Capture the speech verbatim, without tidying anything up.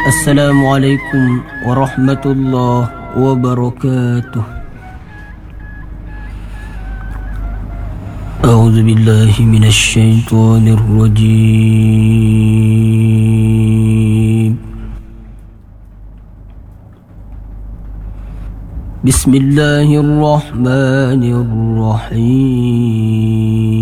السلام عليكم ورحمة الله وبركاته. أعوذ بالله من الشيطان الرجيم. بسم الله الرحمن الرحيم.